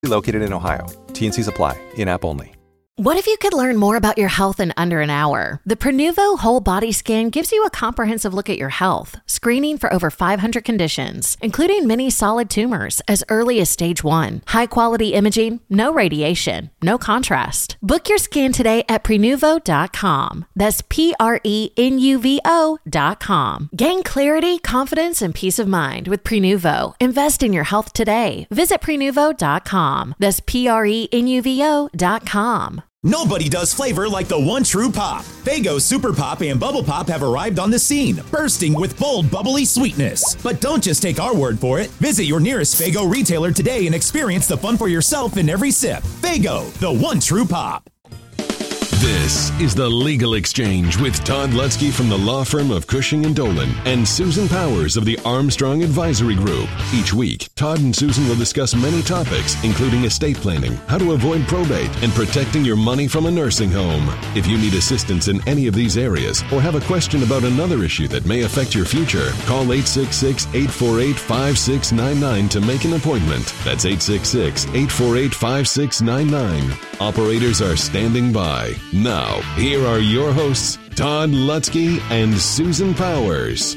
Located in Ohio. T&Cs apply. In-app only. What if you could learn more about your health in under an hour? The Prenuvo Whole Body Scan gives you a comprehensive look at your health, screening for over 500 conditions, including many solid tumors as early as stage 1. High-quality imaging, no radiation, no contrast. Book your scan today at Prenuvo.com. That's Prenuvo.com. Gain clarity, confidence, and peace of mind with Prenuvo. Invest in your health today. Visit Prenuvo.com. That's Prenuvo.com. Nobody does flavor like the one true pop. Faygo Super Pop and Bubble Pop have arrived on the scene, bursting with bold, bubbly sweetness. But don't just take our word for it. Visit your nearest Faygo retailer today and experience the fun for yourself in every sip. Faygo, the one true pop. This is The Legal Exchange with Todd Lutzke from the law firm of Cushing & Dolan and Susan Powers of the Armstrong Advisory Group. Each week, Todd and Susan will discuss many topics, including estate planning, how to avoid probate, and protecting your money from a nursing home. If you need assistance in any of these areas or have a question about another issue that may affect your future, call 866-848-5699 to make an appointment. That's 866-848-5699. Operators are standing by. Now, here are your hosts, Todd Lutzke and Susan Powers.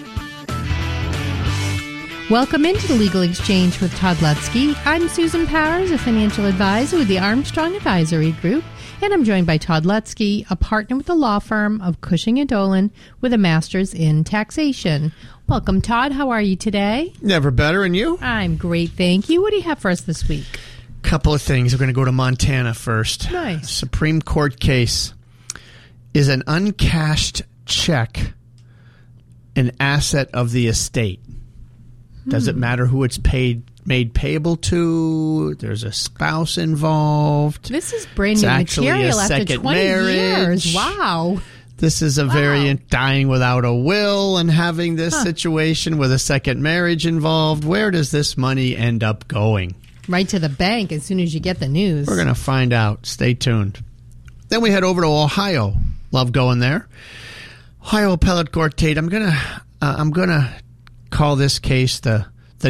Welcome into the Legal Exchange with Todd Lutzke. I'm Susan Powers, a financial advisor with the Armstrong Advisory Group, and I'm joined by Todd Lutzke, a partner with the law firm of Cushing & Dolan with a master's in taxation. Welcome, Todd. How are you today? Never better, and you? I'm great, thank you. What do you have for us this week? Couple of things. We're going to go to Montana first. Nice. Supreme Court case. Is an uncashed check an asset of the estate? Does it matter who it's made payable to? There's a spouse involved. This is brand new material after 20 years. Wow. This is a very dying without a will and having this situation with a second marriage involved. Where does this money end up going? Right to the bank as soon as you get the news. We're going to find out. Stay tuned. Then we head over to Ohio. Love going there. Ohio Appellate Court, Tate. I'm gonna call this case the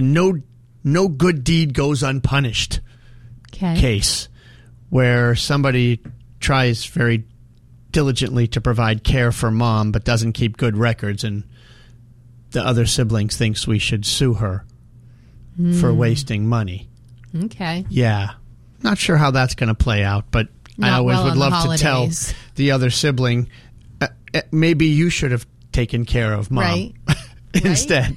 no good deed goes unpunished case, where somebody tries very diligently to provide care for mom but doesn't keep good records, and the other siblings thinks we should sue her for wasting money. Okay. Yeah. Not sure how that's going to play out, but I always would love to tell the other sibling, maybe you should have taken care of mom instead.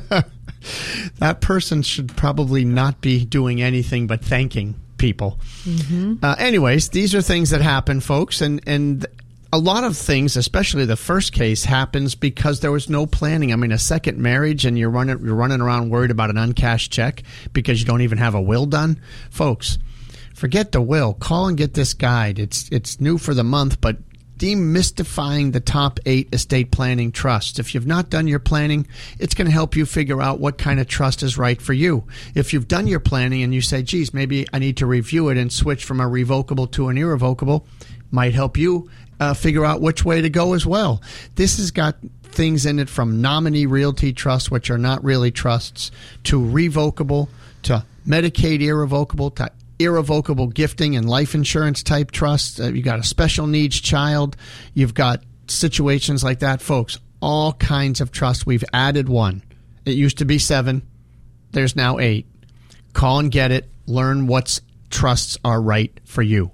That person should probably not be doing anything but thanking people. Mm-hmm. Anyways, these are things that happen, folks, and a lot of things, especially the first case, happens because there was no planning. I mean, a second marriage and you're running around worried about an uncashed check because you don't even have a will done. Folks, forget the will. Call and get this guide. It's new for the month, but demystifying the top 8 estate planning trusts. If you've not done your planning, it's going to help you figure out what kind of trust is right for you. If you've done your planning and you say, geez, maybe I need to review it and switch from a revocable to an irrevocable, might help you figure out which way to go as well. This has got things in it from nominee realty trusts, which are not really trusts, to revocable, to Medicaid irrevocable, to irrevocable gifting and life insurance type trusts. You've got a special needs child. You've got situations like that. Folks, all kinds of trusts. We've added one. It used to be 7. There's now 8. Call and get it. Learn what trusts are right for you.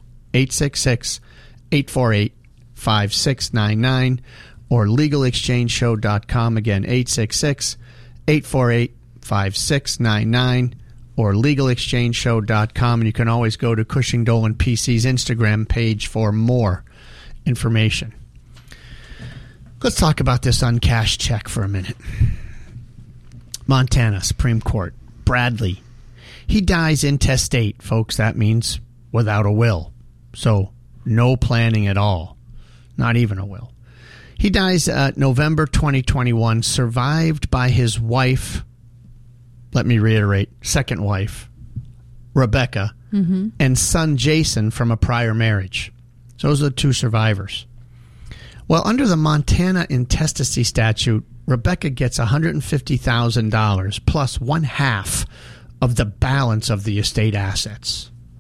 866-848-5699 or legalexchangeshow.com. Again, 866-848-5699 or legalexchangeshow.com. And you can always go to Cushing Dolan PC's Instagram page for more information. Let's talk about this uncashed check for a minute. Montana Supreme Court. Bradley. He dies intestate, folks. That means without a will. So no planning at all. Not even a will. He dies November 2021, survived by his wife, let me reiterate, second wife, Rebecca, and son Jason from a prior marriage. So those are the 2 survivors. Well, under the Montana intestacy statute, Rebecca gets $150,000 plus 1/2 of the balance of the estate assets.